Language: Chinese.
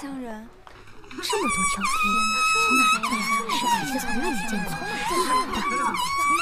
乡人。 这么多条街，从哪来的呀？是海子从来没见过，这么大。